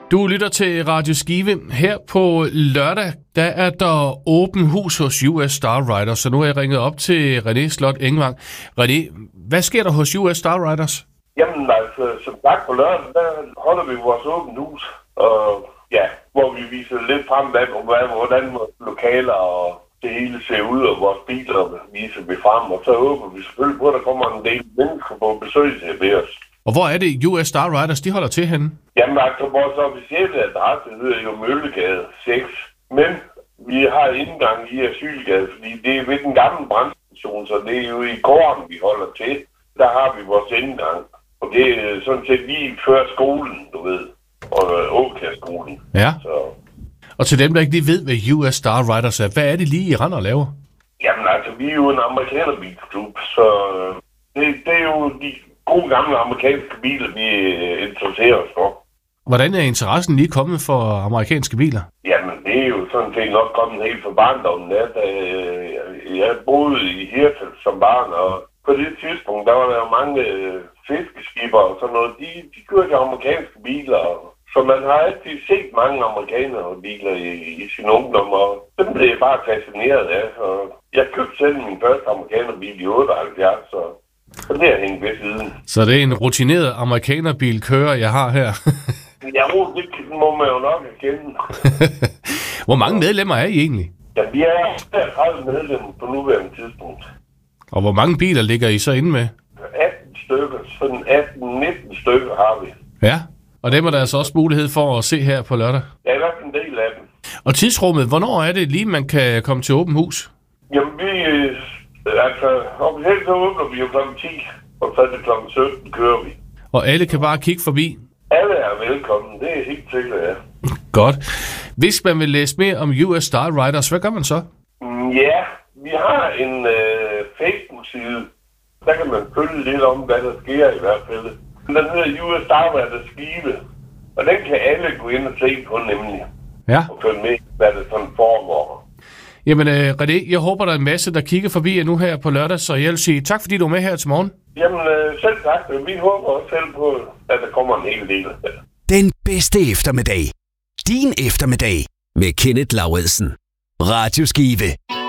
Du lytter til Radio Skive. Her på lørdag, der er der åben hus hos US Star Riders, så nu har jeg ringet op til René Slot Engvang. René, hvad sker der hos US Star Riders? Jamen altså, som sagt på lørdag, der holder vi vores åbent hus, og ja, hvor vi viser lidt frem, hvordan vores lokaler og det hele ser ud, og vores biler viser vi frem, og så håber vi selvfølgelig på, at der kommer en del mennesker på besøg ved os. Og hvor er det US Star Riders, de holder til henne? Jamen altså, vores officielle adresse hedder jo Møllegade 6, men vi har indgang i Asylgade, fordi det er ved den gamle brandstation, så det er jo i gården, vi holder til. Der har vi vores indgang, og det er sådan set lige før skolen, du ved, og Åkærskolen. Ja. Så. Og til dem, der ikke lige ved, hvad US Star Riders er, hvad er det lige, I render og laver? Jamen altså, vi er jo en amerikanerbilklub, så det er jo de gode gamle amerikanske biler, vi interesserer os for. Hvordan er interessen lige kommet for amerikanske biler? Jamen, det er jo sådan set nok kommet helt fra barndommen. Jeg boede i Hirtshals som barn, og på det tidspunkt, der var der jo mange fiskeskipper og sådan noget. De kørte amerikanske biler, så man har altid set mange amerikanere biler i sin ungdom, og dem blev jeg bare fascineret af. Så jeg købte selv min første amerikanerbil i 78, så det har hængt ved siden. Så det er en rutineret amerikanerbilkører, jeg har her? Ja, det må man jo nok erkende. Hvor mange medlemmer er I egentlig? Ja, vi er 30 medlemmer på nuværende tidspunkt. Og hvor mange biler ligger I så inde med? 18 stykker. Sådan 18-19 stykker har vi. Ja, og dem er der altså også mulighed for at se her på lørdag? Ja, i hvert fald en del af dem. Og tidsrummet, hvornår er det lige, man kan komme til åben hus? Jamen, officielt så åbner vi jo kl. 10, og så er det kl. 17 kører vi. Og alle kan bare kigge forbi? Alle er velkommen, det er helt sikkert, ja. Godt. Hvis man vil læse mere om US Star Riders, hvad gør man så? Ja, vi har en Facebook-side. Der kan man følge lidt om, hvad der sker i hvert fald. Den hedder US Star Riders Skive, og den kan alle gå ind og se på nemlig. Ja. Og følge med, hvad der sådan foregår. Jamen, René, jeg håber, der er en masse, der kigger forbi nu her på lørdag, så jeg vil sige tak, fordi du er med her til morgen. Jamen, selv tak. Vi håber også selv på, at der kommer en hel del. Den bedste eftermiddag. Din eftermiddag med Kenneth Lauridsen. Radio Skive.